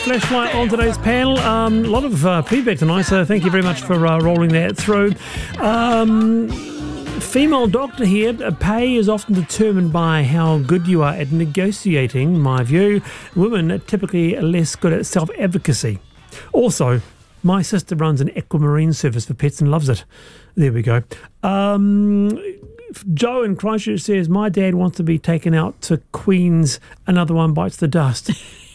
Flashlight on today's panel. A lot of feedback tonight, so thank you very much for rolling that through. Female doctor here. Pay is often determined by how good you are at negotiating, my view. Women are typically less good at self-advocacy. Also, my sister runs an aquamarine service for pets and loves it. There we go. Joe in Christchurch says, my dad wants to be taken out to Queen's Another One Bites the Dust.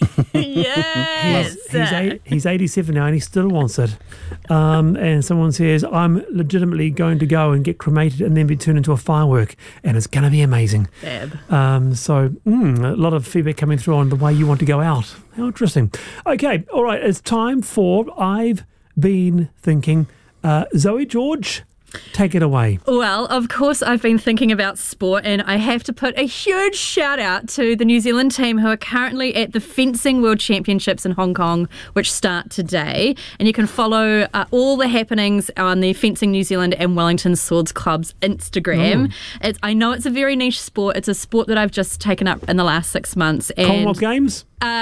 Yes. He's 87 now and he still wants it. And someone says, I'm legitimately going to go and get cremated and then be turned into a firework, and it's going to be amazing. Fab. So a lot of feedback coming through on the way you want to go out. How interesting. Okay, all right, it's time for I've Been Thinking. Zoe George, take it away. Well, of course, I've been thinking about sport, and I have to put a huge shout out to the New Zealand team who are currently at the Fencing World Championships in Hong Kong, which start today. And you can follow all the happenings on the Fencing New Zealand and Wellington Swords Club's Instagram. I know it's a very niche sport. It's a sport that I've just taken up in the last 6 months. And Commonwealth Games?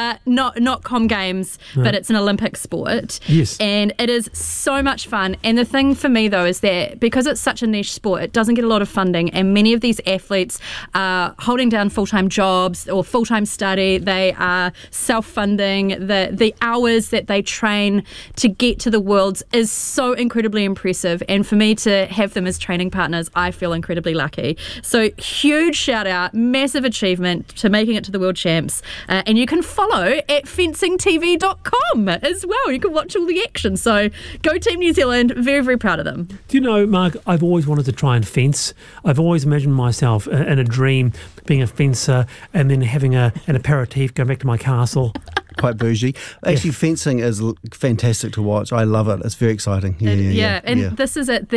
Not Com Games, but it's an Olympic sport. Yes. And it is so much fun. And the thing for me, though, is that because it's such a niche sport, it doesn't get a lot of funding. And many of these athletes are holding down full-time jobs or full-time study. They are self-funding. The hours that they train to get to the Worlds is so incredibly impressive. And for me to have them as training partners, I feel incredibly lucky. So huge shout out, massive achievement to making it to the World Champs. And you can follow at fencingtv.com as well. You can watch all the action. So go Team New Zealand. Very, very proud of them. Do you know, Mark, I've always wanted to try and fence. I've always imagined myself in a dream being a fencer and then having an aperitif, going back to my castle. Quite bougie. Actually, fencing is fantastic to watch. I love it. It's very exciting. This is it.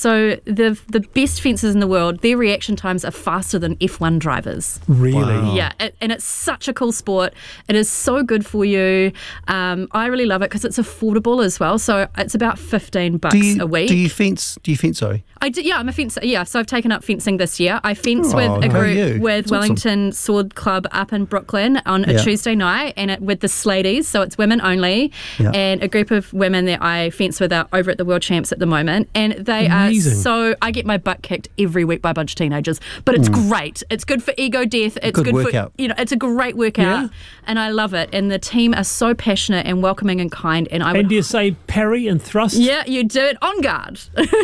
The best fencers in the world, their reaction times are faster than F1 drivers. Really? Wow. Yeah, and it's such a cool sport. It is so good for you. I really love it because it's affordable as well. So it's about $15 a week. Do you fence? Sorry. I do. Yeah, I'm a fencer. Yeah, so I've taken up fencing this year. I fence with a group with Wellington Sword Club up in Brooklyn on a Tuesday night, and with the Sladies, so it's women only, and a group of women that I fence with are over at the World Champs at the moment, and they Amazing. are so. I get my butt kicked every week by a bunch of teenagers, but it's great. It's good for ego death. It's good workout. for it's a great workout, and I love it. And the team are so passionate and welcoming and kind. And do you say parry and thrust? Yeah, you do it on guard.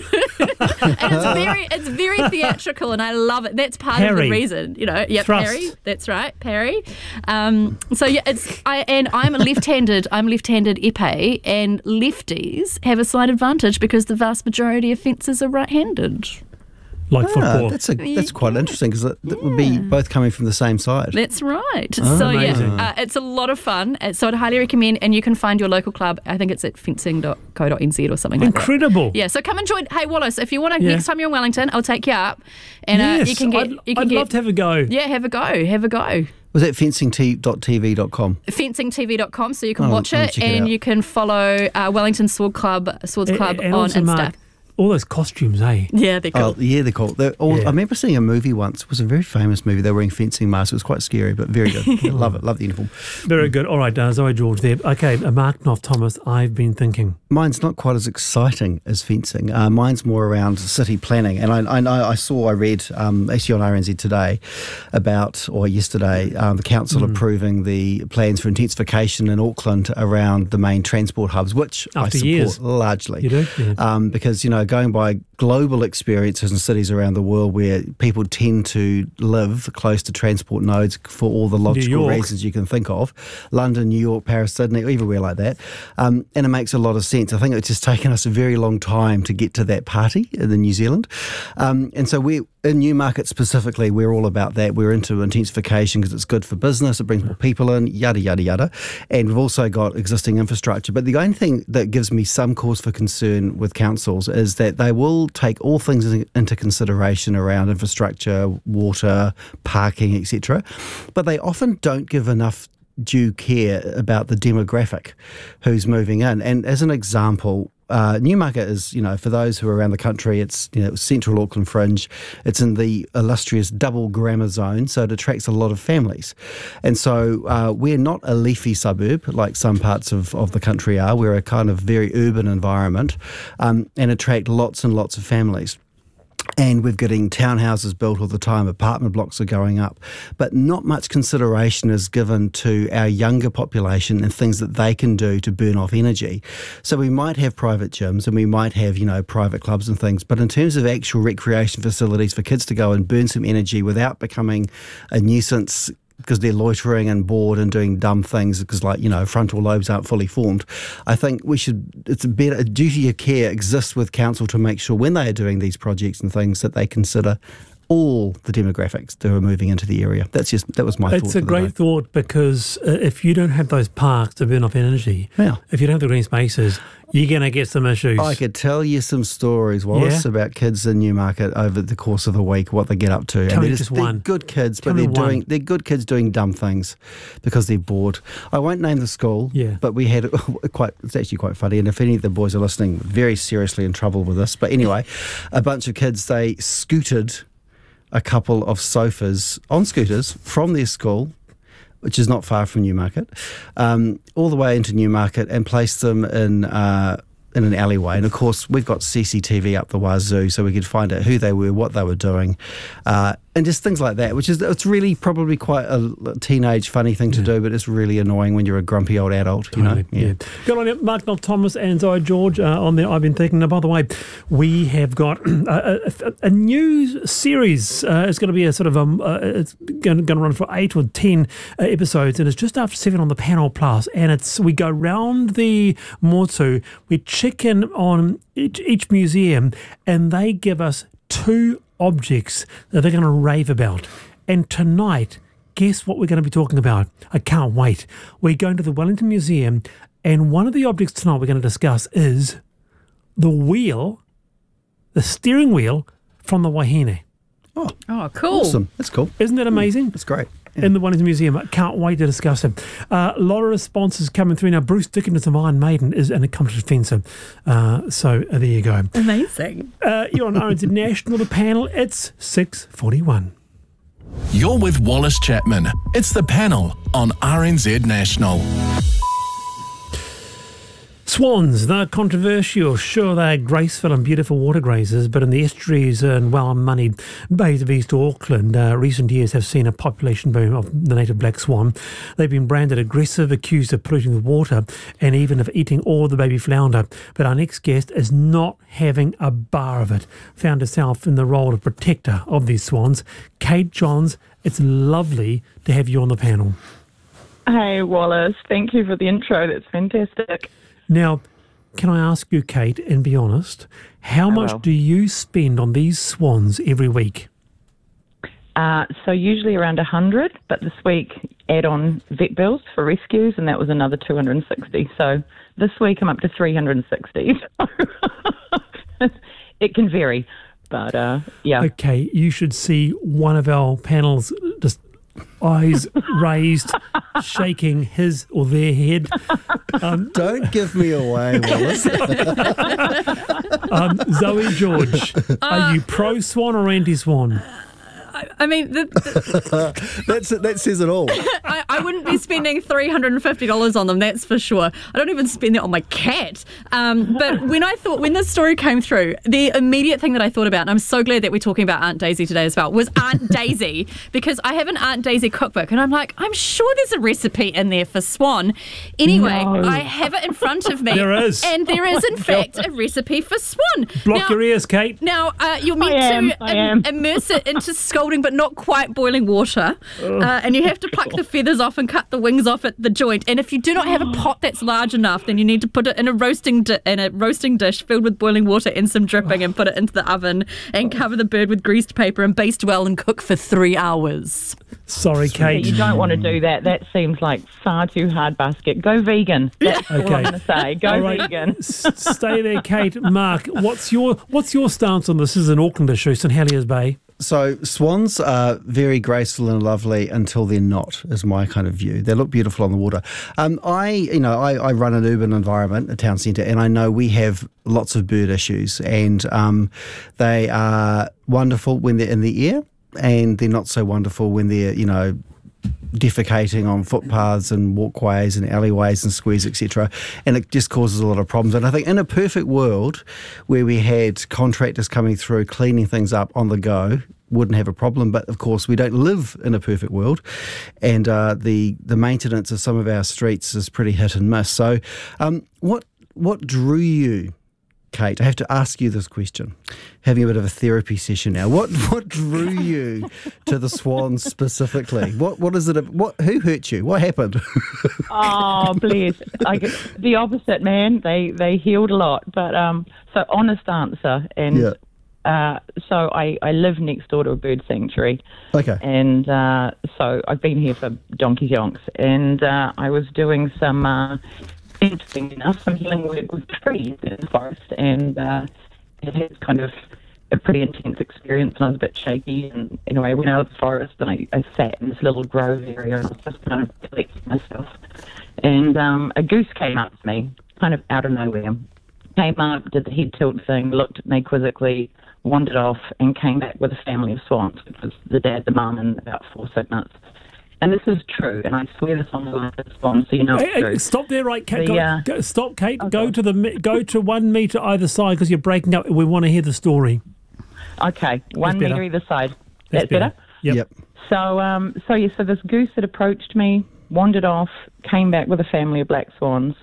And it's very theatrical, and I love it. That's part of the reason, Thrust. Parry. That's right, parry. So yeah, I'm left-handed. I'm left-handed epee, and lefties have a slight advantage because the vast majority of fencers are right-handed. Like football. That's quite interesting because that would be both coming from the same side. That's right. Amazing. It's a lot of fun. So I'd highly recommend, and you can find your local club. I think it's at fencing.co.nz or something like that. Incredible. Yeah, so come and join. Hey, Wallace, if you want to, next time you're in Wellington, I'll take you up. And you can get. I'd love to have a go. Yeah, have a go. Was that fencingtv.com? Fencingtv.com, so you can watch it, and you can follow Wellington Swords Club on Insta. Mark, all those costumes, eh? Yeah, they're cool. They're cool. I remember seeing a movie once. It was a very famous movie. They were wearing fencing masks. It was quite scary, but very good. Love it. Love the uniform. Very good. All right, Zoe George there. Okay, Mark Knopf Thomas, I've been thinking. Mine's not quite as exciting as fencing. Mine's more around city planning. And I read, actually on RNZ today, yesterday, the council approving the plans for intensification in Auckland around the main transport hubs, which I support largely. You do? Yeah. Because, going by global experiences in cities around the world where people tend to live close to transport nodes for all the logical reasons you can think of, London, New York, Paris, Sydney, everywhere like that, and it makes a lot of sense. I think it's just taken us a very long time to get to that party in New Zealand. And so in Newmarket specifically, we're all about that. We're into intensification because it's good for business, it brings more people in, yada, yada, yada. And we've also got existing infrastructure. But the only thing that gives me some cause for concern with councils is that they will take all things into consideration around infrastructure, water, parking, etc. But they often don't give enough due care about the demographic who's moving in. And as an example, Newmarket is, for those who are around the country, it's central Auckland fringe. It's in the illustrious double grammar zone, so it attracts a lot of families. And so we're not a leafy suburb like some parts of the country are. We're a kind of very urban environment and attract lots and lots of families. And we're getting townhouses built all the time, apartment blocks are going up, but not much consideration is given to our younger population and things that they can do to burn off energy. So we might have private gyms and we might have, private clubs and things, but in terms of actual recreation facilities for kids to go and burn some energy without becoming a nuisance because they're loitering and bored and doing dumb things because, frontal lobes aren't fully formed. I think it's a duty of care exists with council to make sure when they are doing these projects and things that they consider all the demographics that are moving into the area. That was my thought. It's a great thought because if you don't have those parks to burn off energy, if you don't have the green spaces, you're going to get some issues. I could tell you some stories, Wallace, about kids in Newmarket over the course of the week, what they get up to. They're good kids, but they're good kids doing dumb things because they're bored. I won't name the school, but we had it's actually quite funny, and if any of the boys are listening, very seriously in trouble with this. But anyway, a bunch of kids, they scooted a couple of sofas on scooters from their school, which is not far from Newmarket, all the way into Newmarket and placed them in an alleyway. And of course, we've got CCTV up the wazoo, so we could find out who they were, what they were doing, and just things like that, it's really probably quite a teenage funny thing to do, but it's really annoying when you're a grumpy old adult, Totally. Good on you, Mark Noel-Thomas and Zoe George on there. I've been thinking. Now, by the way, we have got a new series. It's going to be a sort of it's going to run for 8 or 10 episodes, and it's just after 7 on the Panel Plus. And we go round the Motu. We check in on each museum, and they give us 2 objects that they're going to rave about. And tonight, guess what we're going to be talking about? I can't wait. We're going to the Wellington Museum, and one of the objects tonight we're going to discuss is the steering wheel from the Wahine. Oh, cool. Awesome. That's cool. Isn't that amazing? That's great. In the Wellington Museum. I can't wait to discuss it. A lot of responses coming through. Now, Bruce Dickinson of Iron Maiden is an accomplished fencer. So there you go. Amazing. You're on RNZ National, the panel. It's 6:41. You're with Wallace Chapman. It's the panel on RNZ National. Swans, they're controversial. Sure, they're graceful and beautiful water grazers, but in the estuaries and well-moneyed bays of East Auckland, recent years have seen a population boom of the native black swan. They've been branded aggressive, accused of polluting the water, and even of eating all the baby flounder. But our next guest is not having a bar of it. Found herself in the role of protector of these swans. Kate Johns, it's lovely to have you on the panel. Hey, Wallace. Thank you for the intro. That's fantastic. Now, can I ask you, Kate, and be honest, how much do you spend on these swans every week? So usually around 100, but this week add on vet bills for rescues, and that was another 260. So this week I'm up to 360. It can vary, but yeah. Okay, you should see one of our panels just eyes raised, shaking his or their head. Don't give me away, Wallace. Zoe George, are you pro-swan or anti-swan? I mean, that says it all. I wouldn't be spending $350 on them, that's for sure. I don't even spend that on my cat. But when this story came through, the immediate thing that I thought about, and I'm so glad that we're talking about Aunt Daisy today as well, was Aunt Daisy, because I have an Aunt Daisy cookbook, and I'm like, I'm sure there's a recipe in there for swan. Anyway, No. I have it in front of me. There is. And there is, in fact, a recipe for swan. Block your ears, Kate. Now, you're meant I am. immerse it into scalding but not quite boiling water, and you have to pluck the feathers off and cut the wings off at the joint. And if you do not have a pot that's large enough, then you need to put it in a roasting dish filled with boiling water and some dripping, and put it into the oven and cover the bird with greased paper and baste well and cook for 3 hours. Sorry, Kate. You don't want to do that. That seems like far too hard basket. Go vegan. That's all I'm going to say. Go All right. vegan. Stay there, Kate. Mark, what's your stance on this? This is an Auckland issue, St Heliers Bay. So swans are very graceful and lovely until they're not, is my kind of view. They look beautiful on the water. I run an urban environment, a town centre, and I know we have lots of bird issues, and they are wonderful when they're in the air, and they're not so wonderful when they're, defecating on footpaths and walkways and alleyways and squares, etc. And it just causes a lot of problems. And I think in a perfect world where we had contractors coming through cleaning things up on the go, wouldn't have a problem. But of course, we don't live in a perfect world, and the maintenance of some of our streets is pretty hit and miss. So, what drew you, Kate? I have to ask you this question. Having a bit of a therapy session now. What drew you to the swans specifically? What is it? Who hurt you? What happened? Oh, bless. The opposite, man. They healed a lot. But so honest answer, and so I live next door to a bird sanctuary. Okay. And so I've been here for donkey's yonks, and I was doing some. Interesting enough, I'm dealing with trees in the forest, and it was kind of a pretty intense experience, and I was a bit shaky. And anyway, I went out of the forest, and I sat in this little grove area, and I was just kind of collecting myself. And a goose came up to me, kind of out of nowhere. Came up, did the head tilt thing, looked at me quizzically, wandered off, and came back with a family of swans, which was the dad, the mum, and about 4 cygnets. And this is true, and I swear this on the life of the swan, so you know it's true. Stop there, right, Kate? Stop, Kate. Okay. Go to 1 metre either side because you're breaking up. We want to hear the story. Okay, 1 metre either side. That's better? Yep. So this goose had approached me, wandered off, came back with a family of black swans,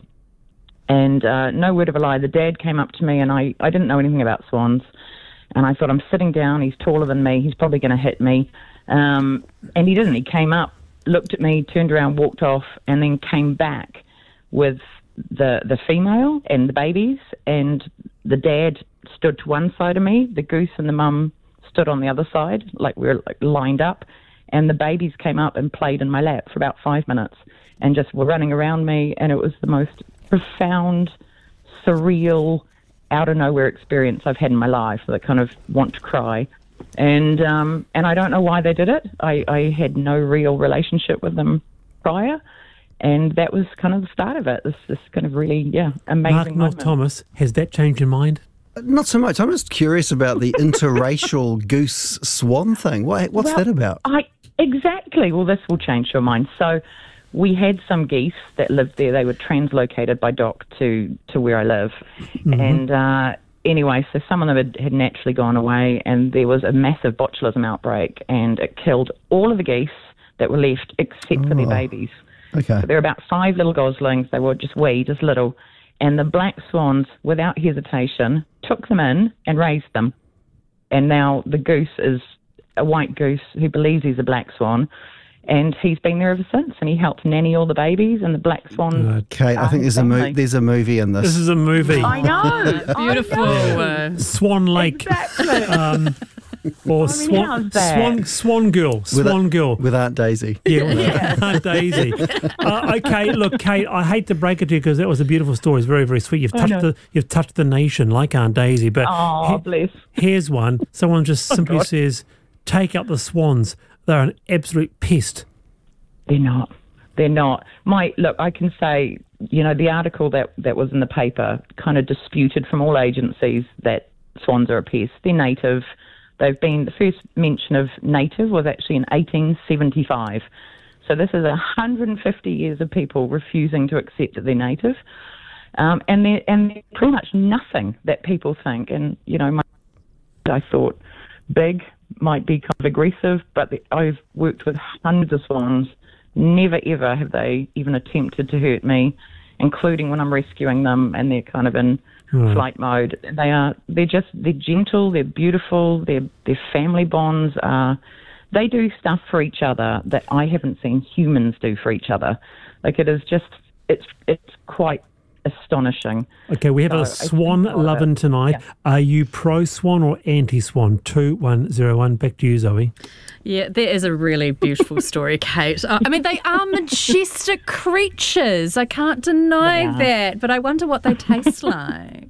and no word of a lie, the dad came up to me, and I didn't know anything about swans, and I thought, I'm sitting down, he's taller than me, he's probably going to hit me, and he didn't. He came up, looked at me, turned around, walked off, and then came back with the female and the babies, and the dad stood to one side of me, the goose and the mum stood on the other side, like we were lined up, and the babies came up and played in my lap for about 5 minutes and just were running around me, and it was the most profound, surreal, out of nowhere experience I've had in my life that I kind of want to cry. And I don't know why they did it. I had no real relationship with them prior, and that was kind of the start of it. This kind of really, amazing Mark Thomas, has that changed your mind? Not so much. I'm just curious about the interracial goose-swan thing. What's that about? Exactly. Well, this will change your mind. So we had some geese that lived there. They were translocated by DOC to where I live. Mm-hmm. And anyway, so some of them had naturally gone away, and there was a massive botulism outbreak, and it killed all of the geese that were left except for their babies. Okay. So there were about 5 little goslings. They were just just little. And the black swans, without hesitation, took them in and raised them. And now the goose is a white goose who believes he's a black swan. And he's been there ever since, and he helped nanny all the babies, and the black swan. Kate, I think there's a movie in this. This is a movie. I know. Beautiful. Swan Lake. Exactly. Or Swan Girl. Swan Girl. With Aunt Daisy. Yeah, Aunt Daisy. Okay, look, Kate, I hate to break it to you because that was a beautiful story. It's very, very sweet. You've touched the nation like Aunt Daisy. But bless. Here's one. Someone just simply says, take out the swans. They're an absolute pest. They're not. Look, I can say, the article that was in the paper kind of disputed from all agencies that swans are a pest. They're native. The first mention of native was actually in 1875. So this is 150 years of people refusing to accept that they're native. And they're pretty much nothing that people think. And, I thought big might be kind of aggressive, but I've worked with hundreds of swans. Never, ever have they even attempted to hurt me, including when I'm rescuing them and they're kind of in flight mode. They're gentle, they're beautiful, their family bonds they do stuff for each other that I haven't seen humans do for each other. Like it is just, it's quite astonishing. Okay, we have a swan loving tonight. Yeah. Are you pro-swan or anti-swan? 2101. Back to you, Zoe. Yeah, that is a really beautiful story, Kate. I mean, they are majestic creatures. I can't deny that, but I wonder what they taste like.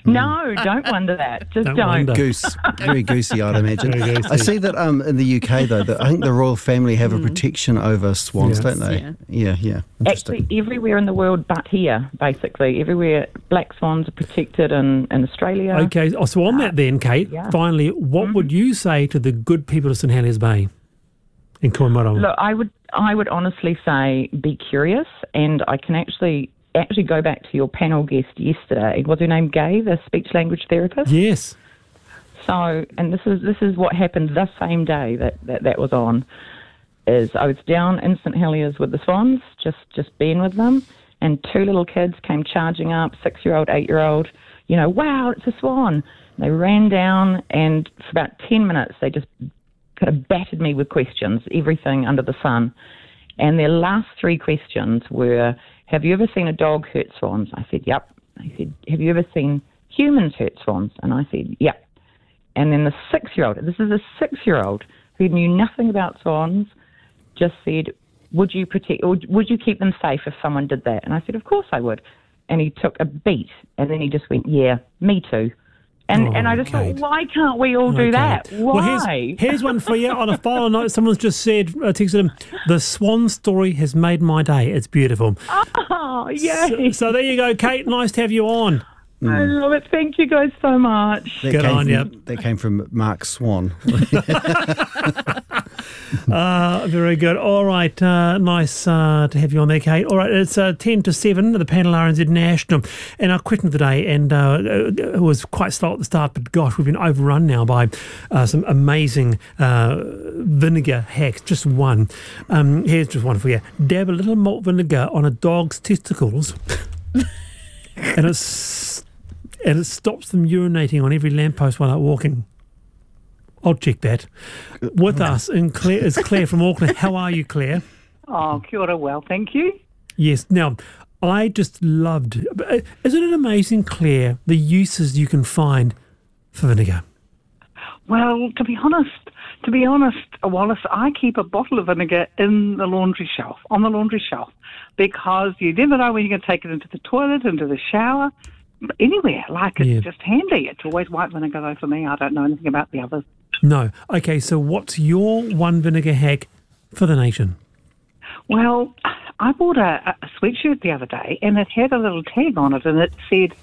No, don't wonder that. Just don't. Wonder. Goose. Very goosey, I'd imagine. Very goosey. I see that in the UK, though, I think the royal family have a protection over swans, Yes. don't they? Yeah. Interesting. Actually, everywhere in the world but here, basically. Everywhere black swans are protected in Australia. Okay, so on that then, Kate, yeah. finally, what would you say to the good people of St Heliers Bay in Koimaroa? Look, I would honestly say be curious, and I can actually go back to your panel guest yesterday. Was her name Gay, the speech language therapist? Yes. So, and this is what happened the same day that was on. Is I was down in St Heliers with the swans, just being with them, and two little kids came charging up, 6-year-old, 8-year-old. Wow, it's a swan. They ran down, and for about 10 minutes they just kind of battered me with questions, everything under the sun. And their last 3 questions were, have you ever seen a dog hurt swans? I said, yep. They said, have you ever seen humans hurt swans? And I said, yep. And then the 6-year-old, this is a 6-year-old who knew nothing about swans, just said, would you protect, or would you keep them safe if someone did that? And I said, of course I would. And he took a beat, and then he just went, yeah, me too. And I just Kate. thought, why can't we all do that? Why? Well, here's one for you. On a final note, someone's just said, texted him, the swan story has made my day. It's beautiful. Oh, yay. So there you go, Kate. Nice to have you on. I love it. Thank you guys so much. Good on you. That came from Mark Swan. Very good. All right. Nice to have you on there, Kate. All right. It's 10 to 7 at the panel RNZ National. And our question of the day, and it was quite slow at the start, but gosh, we've been overrun now by some amazing vinegar hacks. Just one. Here's just one for you. Dab a little malt vinegar on a dog's testicles and it stops them urinating on every lamppost while they're walking. I'll check that. With us is Claire from Auckland. How are you, Claire? Oh, kia ora, well, thank you. Yes. Now, I just loved... Isn't it amazing, Claire, the uses you can find for vinegar? Well, to be honest, Wallace, I keep a bottle of vinegar on the laundry shelf, because you never know when you're going to take it into the toilet, into the shower, anywhere. It's just handy. It's always white vinegar, though, for me. I don't know anything about the others. No. Okay, so what's your one vinegar hack for the nation? Well, I bought a sweatshirt the other day, and it had a little tag on it, and it said,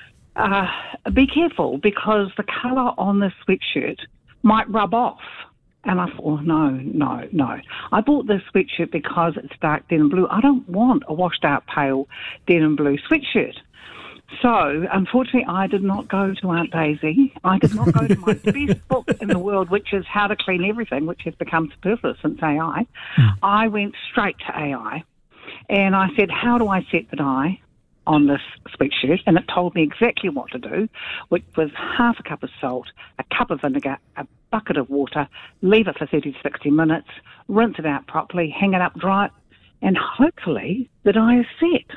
be careful, because the colour on the sweatshirt might rub off. And I thought, oh, no. I bought this sweatshirt because it's dark denim blue. I don't want a washed-out pale denim blue sweatshirt. So, unfortunately, I did not go to Aunt Daisy. I did not go to my best book in the world, which is How to Clean Everything, which has become superfluous since AI. I went straight to AI, and I said, how do I set the dye on this sweatshirt? And it told me exactly what to do, which was half a cup of salt, a cup of vinegar, a bucket of water, leave it for 30 to 60 minutes, rinse it out properly, hang it up dry, and hopefully the dye is set.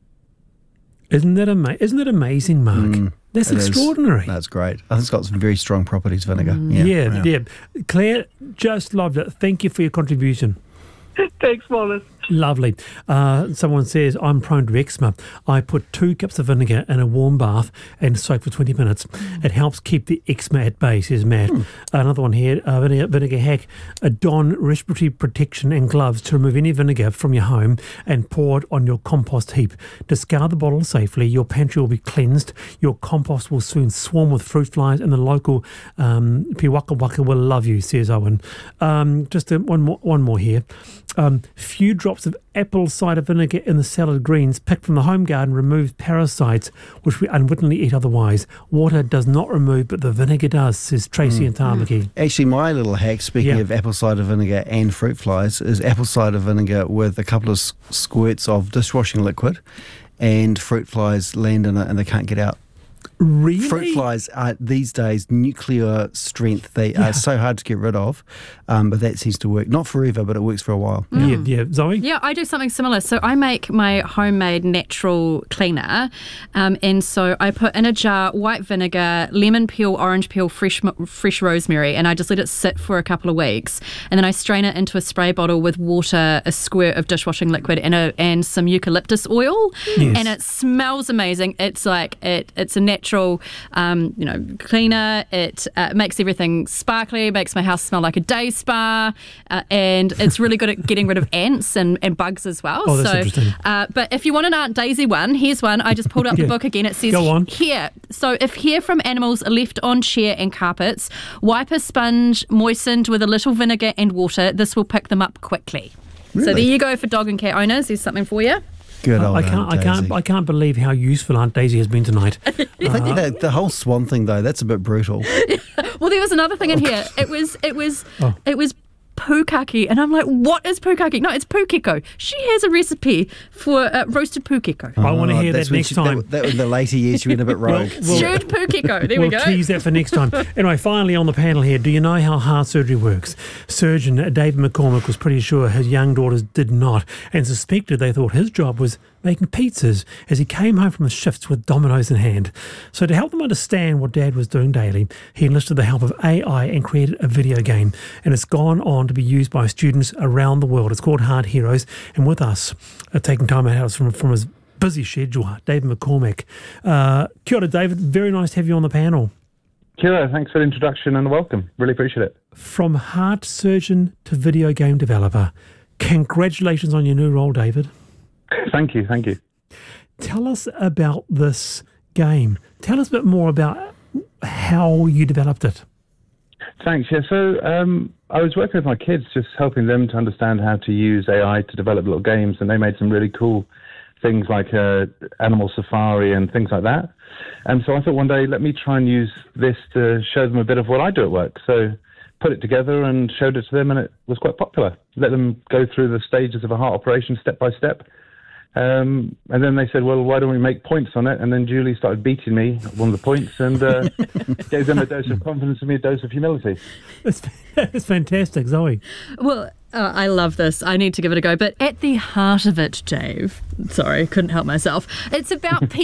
Isn't that amazing, Mark? That's extraordinary. That's great. I think it's got some very strong properties, vinegar. Yeah. Claire, just loved it. Thank you for your contribution. Thanks, Wallace. Lovely. Someone says, I'm prone to eczema. I put 2 cups of vinegar in a warm bath and soak for 20 minutes. It helps keep the eczema at bay, says Matt. Another one here, vinegar hack. Don respiratory protection and gloves to remove any vinegar from your home and pour it on your compost heap. Discard the bottle safely. Your pantry will be cleansed. Your compost will soon swarm with fruit flies, and the local Piwaka Waka will love you, says Owen. Just one more here. Few drops of apple cider vinegar in the salad greens picked from the home garden removes parasites which we unwittingly eat otherwise. Water does not remove, but the vinegar does, says Tracy and Tamaki. Actually, my little hack, speaking of apple cider vinegar and fruit flies, is apple cider vinegar with a couple of squirts of dishwashing liquid, and fruit flies land in it and they can't get out. Really? Fruit flies are these days nuclear strength. They are so hard to get rid of, but that seems to work. Not forever, but it works for a while. Yeah. Zoe? Yeah, I do something similar. So I make my homemade natural cleaner, and so I put in a jar white vinegar, lemon peel, orange peel, fresh rosemary, and I just let it sit for a couple of weeks, and then I strain it into a spray bottle with water, a squirt of dishwashing liquid, and some eucalyptus oil, and it smells amazing. It's like it's a natural natural, cleaner. It makes everything sparkly, makes my house smell like a day spa, and it's really good at getting rid of ants and bugs as well. Oh, that's interesting. But if you want an Aunt Daisy one, here's one. I just pulled up the book again. It says Go on. here. So if hair from animals are left on chair and carpets, wipe a sponge moistened with a little vinegar and water. This will pick them up quickly. Really? So there you go for dog and cat owners. There's something for you. Good old I can't believe how useful Aunt Daisy has been tonight. I think the whole swan thing though, that's a bit brutal. Well, there was another thing in here. It was pukaki, and I'm like, what is pukaki? No, it's pukeko. She has a recipe for roasted pukeko. I want to hear that next time. That in the later years she went a bit rogue. Stewed pukeko. There we go. We'll tease that for next time. Anyway, finally on the panel here, do you know how heart surgery works? Surgeon David McCormick was pretty sure his young daughters did not, and suspected they thought his job was making pizzas as he came home from his shifts with dominoes in hand. So to help them understand what Dad was doing daily, he enlisted the help of AI and created a video game, and it's gone on to be used by students around the world. It's called Heart Heroes, and with us, taking time out from his busy schedule, David McCormick. Kia ora, David. Very nice to have you on the panel. Kia ora, thanks for the introduction and welcome. Really appreciate it. From heart surgeon to video game developer, congratulations on your new role, David. Thank you. Tell us about this game. Tell us a bit more about how you developed it. Thanks. Yeah, so I was working with my kids, just helping them to understand how to use AI to develop little games, and they made some really cool things like Animal Safari and things like that. And so I thought one day, let me try and use this to show them a bit of what I do at work. So put it together and showed it to them, and it was quite popular. Let them go through the stages of a heart operation step by step. And then they said, well, why don't we make points on it? And then Julie started beating me at one of the points and gave them a dose of confidence and me a dose of humility. That's fantastic, Zoe. Well, I love this. I need to give it a go. But at the heart of it, Dave, sorry, couldn't help myself. It's about people.